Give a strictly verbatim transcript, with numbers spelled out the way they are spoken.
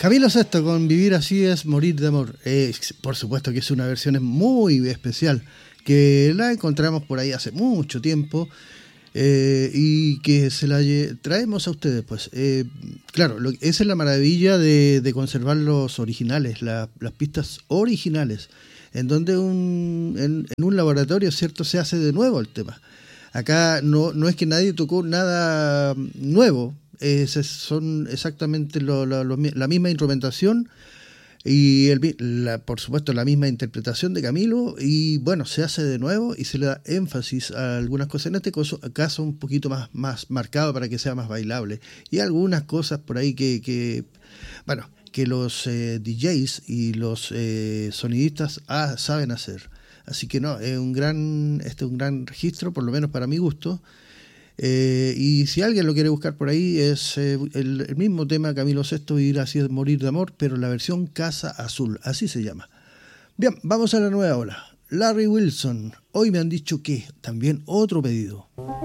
Camilo Sesto con Vivir así es morir de amor. Eh, por supuesto que es una versión muy especial, que la encontramos por ahí hace mucho tiempo eh, y que se la traemos a ustedes. Pues eh, claro, lo, esa es la maravilla de, de conservar los originales, la, las pistas originales, en donde un, en, en un laboratorio, ¿cierto?, se hace de nuevo el tema. Acá no, no es que nadie tocó nada nuevo. Eh, son exactamente lo, lo, lo, la misma instrumentación y el, la, por supuesto la misma interpretación de Camilo, y bueno, se hace de nuevo y se le da énfasis a algunas cosas, en este caso, caso un poquito más, más marcado para que sea más bailable, y algunas cosas por ahí que, que bueno, que los eh, D Js y los eh, sonidistas ah, saben hacer. Así que no, es un gran, este es un gran registro, por lo menos para mi gusto. Eh, y si alguien lo quiere buscar por ahí, es eh, el, el mismo tema, Camilo Sesto, Vivir así es morir de amor, pero la versión Casa Azul, así se llama. Bien, vamos a la nueva ola. Larry Wilson, hoy me han dicho que también otro pedido.